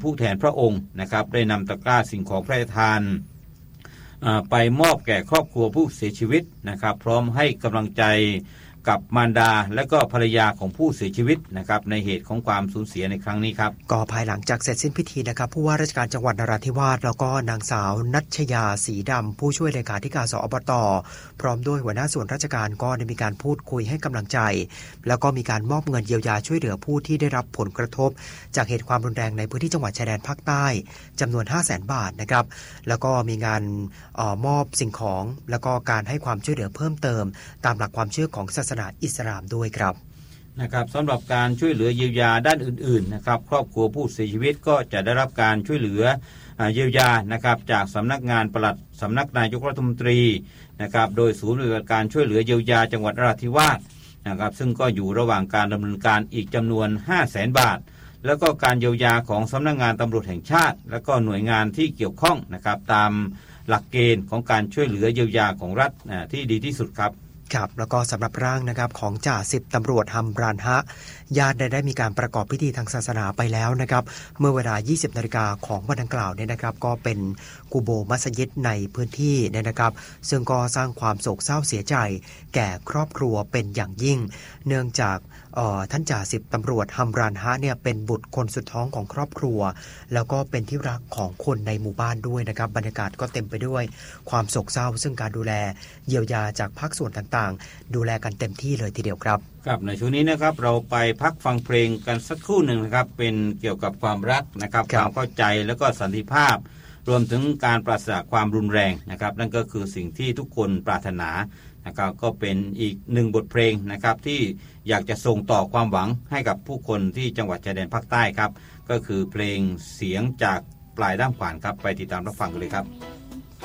ผู้แทนพระองค์นะครับได้นำตะกร้าสิ่งของพระราชทานไปมอบแก่ครอบครัวผู้เสียชีวิตนะครับพร้อมให้กำลังใจกับมารดาและก็ภรรยาของผู้เสียชีวิตนะครับในเหตุของความสูญเสียในครั้งนี้ครับก็ภายหลังจากเสร็จสิ้นพิธีนะครับผู้ว่าราชการจังหวัดนราธิวาสแล้วก็นางสาวนัชยาศรีดำผู้ช่วยเลขาธิการสอบต.พร้อมด้วยหัวหน้าส่วนราชการก็ได้มีการพูดคุยให้กำลังใจแล้วก็มีการมอบเงินเยียวยาช่วยเหลือผู้ที่ได้รับผลกระทบจากเหตุความรุนแรงในพื้นที่จังหวัดชายแดนภาคใต้จำนวน 500,000 บาทนะครับแล้วก็มีงานมอบสิ่งของแล้วก็การให้ความช่วยเหลือเพิ่มเติมตามหลักความเชื่อของศาสนาอิสลามด้วยครับนะครับสำหรับการช่วยเหลือเยียวยาด้านอื่นๆนะครับครอบครัวผู้เสียชีวิตก็จะได้รับการช่วยเหลือเยียวยานะครับจากสำนักงานปลัดสำนักนายกรัฐมนตรีนะครับโดยศูนย์ปฏิบัติการช่วยเหลือเยียวยาจังหวัดนราธิวาสนะครับซึ่งก็อยู่ระหว่างการดำเนินการอีกจำนวน 500,000 บาทแล้วก็การเยียวยาของสำนักงานตำรวจแห่งชาติและก็หน่วยงานที่เกี่ยวข้องนะครับตามหลักเกณฑ์ของการช่วยเหลือเยียวยาของรัฐที่ดีที่สุดครับครับแล้วก็สำหรับร่างนะครับของจ่าสิบตำรวจฮัมรานฮะญาติได้มีการประกอบพิธีทางศาสนาไปแล้วนะครับเมื่อเวลา 20:00 น.ของวันดังกล่าวเนี่ยนะครับก็เป็นกูโบมัสยิดในพื้นที่เนี่ยนะครับซึ่งก็สร้างความโศกเศร้าเสียใจแก่ครอบครัวเป็นอย่างยิ่งเนื่องจากท่านจ่าสิบตำรวจฮัมรานฮะเนี่ยเป็นบุตรคนสุดท้องของครอบครัวแล้วก็เป็นที่รักของคนในหมู่บ้านด้วยนะครับบรรยากาศก็เต็มไปด้วยความโศกเศร้าซึ่งการดูแลเยียวยาจากภาคส่วนต่างๆดูแลกันเต็มที่เลยทีเดียวครับครับในช่วงนี้นะครับเราไปพักฟังเพลงกันสักครู่หนึ่งนะครับเป็นเกี่ยวกับความรักนะครับความเข้าใจแล้วก็สันติภาพรวมถึงการปราศจากความรุนแรงนะครับนั่นก็คือสิ่งที่ทุกคนปรารถนานะครับก็เป็นอีกหนึ่งบทเพลงนะครับที่อยากจะส่งต่อความหวังให้กับผู้คนที่จังหวัดชายแดนภาคใต้ครับก็คือเพลงเสียงจากปลายด้ามขวานครับไปติดตามรับฟังกันเลยครับ